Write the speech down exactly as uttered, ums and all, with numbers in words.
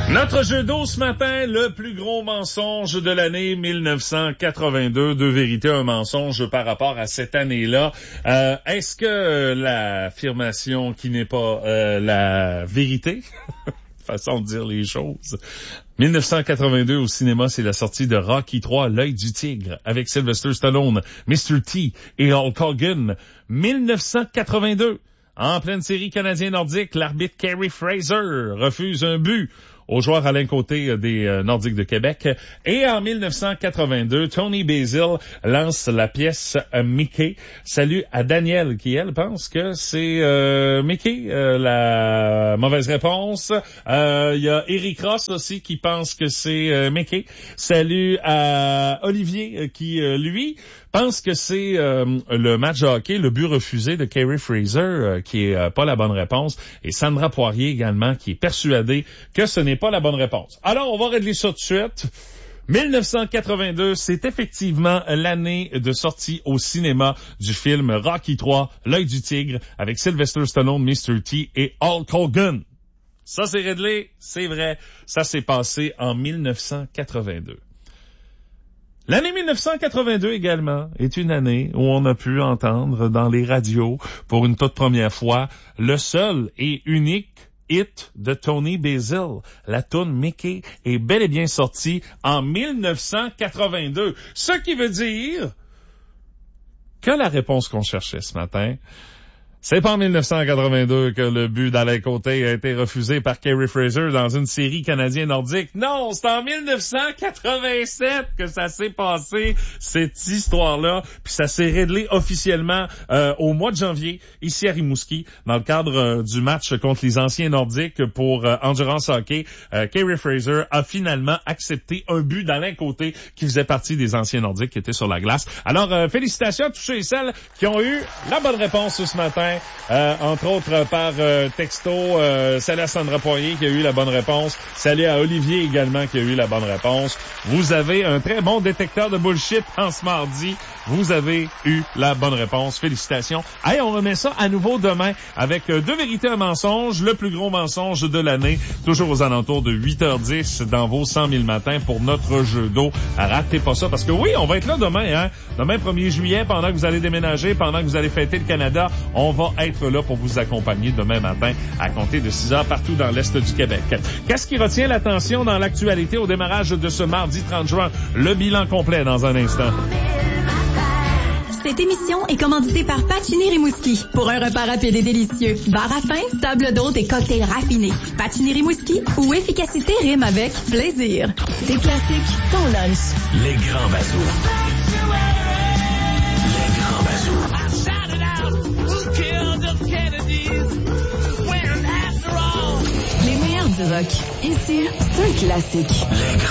Notre jeu d'eau ce matin, le plus gros mensonge de l'année mille neuf cent quatre-vingt-deux. Deux vérités, un mensonge par rapport à cette année-là. Euh, est-ce que l'affirmation qui n'est pas euh, la vérité, façon de dire les choses, mille neuf cent quatre-vingt-deux au cinéma, c'est la sortie de Rocky trois, L'œil du tigre, avec Sylvester Stallone, mister T et Hulk Hogan. mille neuf cent quatre-vingt-deux, en pleine série canadien-nordique, l'arbitre Kerry Fraser refuse un but au joueur Alain Côté des euh, Nordiques de Québec. Et en mille neuf cent quatre-vingt-deux, Tony Basil lance la pièce euh, Mickey. Salut à Daniel qui, elle, pense que c'est euh, Mickey, euh, la mauvaise réponse. Il euh, y a Eric Ross aussi qui pense que c'est euh, Mickey. Salut à Olivier euh, qui, euh, lui, pense que c'est euh, le match de hockey, le but refusé de Kerry Fraser, euh, qui est euh, pas la bonne réponse. Et Sandra Poirier également, qui est persuadée que ce n'est pas la bonne réponse. Alors, on va régler ça tout de suite. mille neuf cent quatre-vingt-deux, c'est effectivement l'année de sortie au cinéma du film Rocky trois, L'œil du tigre, avec Sylvester Stallone, mister T et Hulk Hogan. Ça, c'est réglé, c'est vrai. Ça s'est passé en mille neuf cent quatre-vingt-deux. L'année mille neuf cent quatre-vingt-deux également est une année où on a pu entendre dans les radios, pour une toute première fois, le seul et unique hit de Tony Basil. La toune Mickey est bel et bien sortie en mille neuf cent quatre-vingt-deux. Ce qui veut dire que la réponse qu'on cherchait ce matin, c'est pas en mille neuf cent quatre-vingt-deux que le but d'Alain Côté a été refusé par Kerry Fraser dans une série canadien-nordique. Non, c'est en mille neuf cent quatre-vingt-sept que ça s'est passé, cette histoire-là. Puis ça s'est réglé officiellement euh, au mois de janvier, ici à Rimouski, dans le cadre euh, du match contre les anciens Nordiques pour euh, Endurance Hockey. Euh, Kerry Fraser a finalement accepté un but d'Alain Côté qui faisait partie des anciens Nordiques qui étaient sur la glace. Alors, euh, félicitations à tous ceux et celles qui ont eu la bonne réponse ce matin. Euh, entre autres par euh, texto, euh, salut à Sandra Poirier qui a eu la bonne réponse, salut à Olivier également qui a eu la bonne réponse. Vous avez un très bon détecteur de bullshit en ce mardi, vous avez eu la bonne réponse, félicitations. Hey, on remet ça à nouveau demain avec euh, deux vérités, un mensonge, le plus gros mensonge de l'année, toujours aux alentours de huit heures dix dans vos cent mille matins pour notre jeu d'eau. Ratez pas ça parce que oui, on va être là demain, hein, demain premier juillet, pendant que vous allez déménager, pendant que vous allez fêter le Canada, on va être là pour vous accompagner demain matin à compter de six heures partout dans l'Est du Québec. Qu'est-ce qui retient l'attention dans l'actualité au démarrage de ce mardi trente juin? Le bilan complet dans un instant. Cette émission est commanditée par Pacini Rimouski. Pour un repas rapide et délicieux, bar à pain, table d'hôte et cocktails raffinés. Pacini Rimouski, où efficacité rime avec plaisir. Des classiques, ton lunch. Les grands bazous. Les grands bazous. Les meilleurs du rock. Ici, c'est un classique. Les